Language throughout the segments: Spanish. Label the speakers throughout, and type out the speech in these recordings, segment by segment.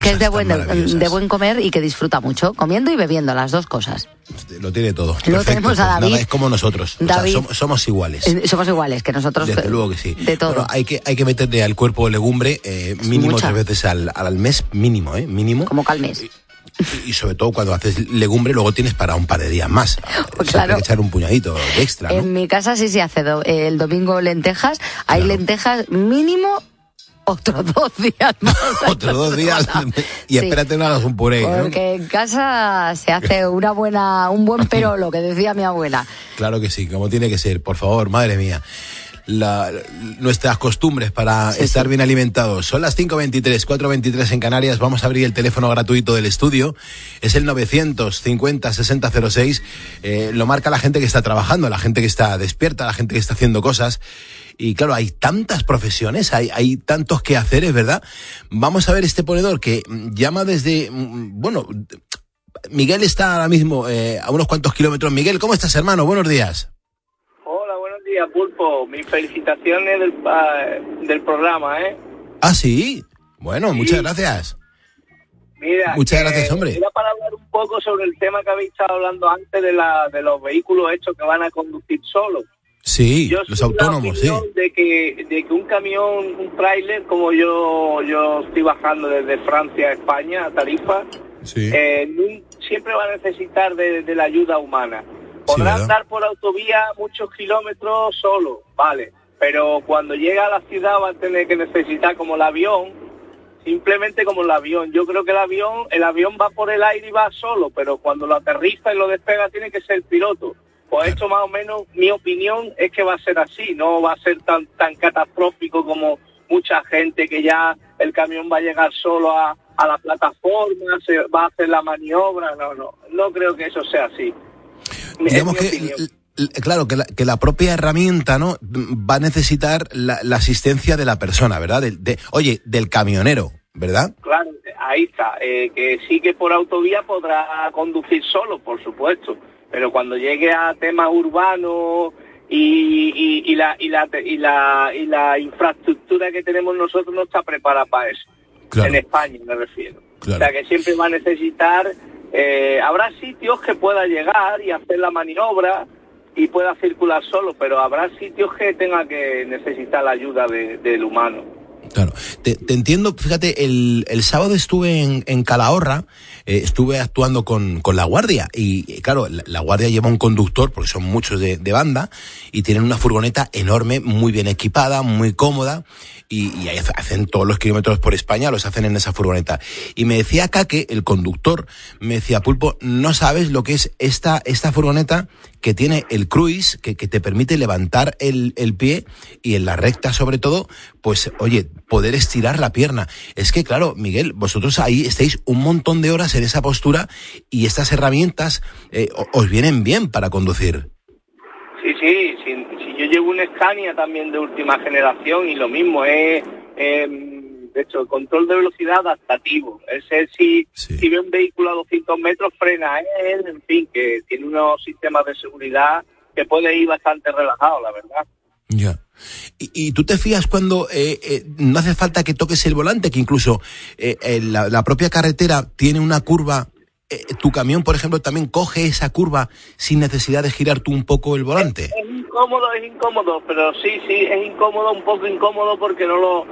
Speaker 1: Que es de buen comer y que disfruta mucho, comiendo y bebiendo, las dos cosas.
Speaker 2: Lo tiene todo.
Speaker 1: Luego tenemos a David.
Speaker 2: Nada, es como nosotros.
Speaker 1: David,
Speaker 2: o sea, somos iguales.
Speaker 1: Somos iguales que nosotros.
Speaker 2: Desde luego que sí.
Speaker 1: De todo.
Speaker 2: Bueno, hay que meterle al cuerpo legumbre mínimo
Speaker 1: mucha.
Speaker 2: 3 veces al mes, mínimo, mínimo.
Speaker 1: Como que al mes.
Speaker 2: Y sobre todo cuando haces legumbre, luego tienes para un par de días más.
Speaker 1: Pues
Speaker 2: claro. Hay que echar un puñadito de extra, ¿no?
Speaker 1: En mi casa sí se hace el domingo lentejas. Hay
Speaker 2: Claro.
Speaker 1: lentejas mínimo otros 2 días más.
Speaker 2: Otros 2 días y espérate, no hagas un puré, ¿no?
Speaker 1: Porque en casa se hace un buen perolo, que decía mi abuela.
Speaker 2: Claro que sí, como tiene que ser, por favor, madre mía. Nuestras costumbres para estar bien alimentados. Son las 5:23, 4:23 en Canarias. Vamos a abrir el teléfono gratuito del estudio. Es el 950-6006. Lo marca la gente que está trabajando, la gente que está despierta, la gente que está haciendo cosas. Y claro, hay tantas profesiones, hay tantos quehaceres, ¿verdad? Vamos a ver este ponedor que llama desde... Bueno, Miguel está ahora mismo a unos cuantos kilómetros. Miguel, ¿cómo estás, hermano? Buenos días.
Speaker 3: Hola, buenos días, Pulpo. Mis felicitaciones del programa, ¿eh?
Speaker 2: Ah, sí. Bueno,
Speaker 3: sí.
Speaker 2: Muchas gracias.
Speaker 3: Mira,
Speaker 2: muchas gracias, hombre.
Speaker 3: Era para hablar un poco sobre el tema que habéis estado hablando antes de los vehículos hechos que van a conducir solos.
Speaker 2: Sí,
Speaker 3: yo
Speaker 2: los autónomos, sí.
Speaker 3: De que un camión, un tráiler, como yo estoy bajando desde Francia a España, a Tarifa,
Speaker 2: sí.
Speaker 3: Siempre va a necesitar de la ayuda humana. Podrá andar por autovía muchos kilómetros solo, vale, pero cuando llega a la ciudad va a tener que necesitar como el avión, simplemente como el avión. Yo creo que el avión va por el aire y va solo, pero cuando lo aterriza y lo despega tiene que ser el piloto. Pues esto más o menos, mi opinión es que va a ser así, no va a ser tan catastrófico como mucha gente, que ya el camión va a llegar solo a la plataforma, se va a hacer la maniobra. No creo que eso sea así.
Speaker 2: Digamos que, claro, que la propia herramienta, ¿no?, va a necesitar la asistencia de la persona, ¿verdad? Del camionero, ¿verdad?
Speaker 3: Claro, ahí está. Que sí, que por autovía podrá conducir solo, por supuesto, pero cuando llegue a temas urbanos y la infraestructura que tenemos nosotros no está preparada para eso. Claro. En España me refiero. Claro. O sea, que siempre va a necesitar... habrá sitios que pueda llegar y hacer la maniobra y pueda circular solo, pero habrá sitios que tenga que necesitar la ayuda del humano.
Speaker 2: Claro, te entiendo. Fíjate, el sábado estuve en Calahorra, estuve actuando con La Guardia y claro, La Guardia lleva un conductor, porque son muchos de banda, y tienen una furgoneta enorme, muy bien equipada, muy cómoda, y ahí hacen todos los kilómetros por España, los hacen en esa furgoneta. Y me decía Kake, el conductor, me decía: Pulpo, no sabes lo que es esta furgoneta, que tiene el cruise, que te permite levantar el pie, y en la recta sobre todo, pues oye, poder estirar la pierna. Es que claro, Miguel, vosotros ahí estáis un montón de horas en esa postura y estas herramientas os vienen bien para conducir.
Speaker 3: Sí, yo llevo un Scania también de última generación y lo mismo, de hecho, control de velocidad adaptativo. Si ve un vehículo a 200 metros, frena él, en fin, que tiene unos sistemas de seguridad que puede ir bastante relajado, la verdad.
Speaker 2: Ya. ¿Y tú te fías cuando no hace falta que toques el volante, que incluso la propia carretera tiene una curva? ¿Tu camión, por ejemplo, también coge esa curva sin necesidad de girar tú un poco el volante?
Speaker 3: Es incómodo, pero sí, es incómodo, un poco incómodo, porque no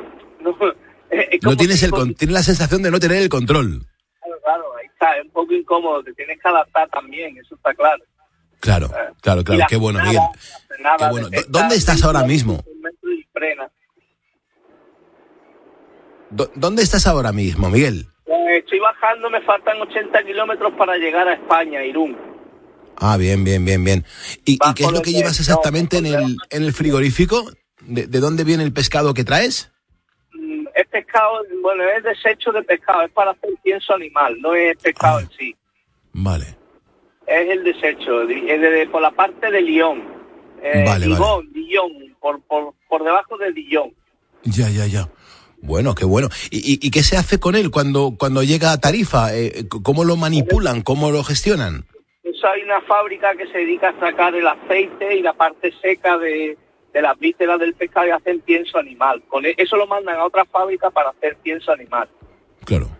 Speaker 2: tienes tienes la sensación de no tener el control.
Speaker 3: Claro, ahí está, es un poco incómodo, te tienes que adaptar también, eso está claro.
Speaker 2: Claro, qué bueno, Miguel. Qué bueno. ¿Dónde estás ahora mismo? ¿Dónde estás ahora mismo, Miguel?
Speaker 3: Estoy bajando, me faltan 80 kilómetros para llegar a España, Irún.
Speaker 2: Ah, bien. ¿Y qué es lo que llevas exactamente en el frigorífico? ¿De dónde viene el pescado que traes?
Speaker 3: Es pescado, es desecho de pescado, es para hacer pienso animal, no es pescado en sí.
Speaker 2: Vale.
Speaker 3: Es el desecho, por la parte de Lyon. Dijon, por debajo de Dijon.
Speaker 2: Ya. Bueno, qué bueno. ¿Y qué se hace con él cuando llega a Tarifa? ¿Cómo lo manipulan? ¿Cómo lo gestionan?
Speaker 3: Pues hay una fábrica que se dedica a sacar el aceite y la parte seca de las vísceras del pescado y hacen pienso animal. Eso lo mandan a otra fábrica para hacer pienso animal.
Speaker 2: Claro.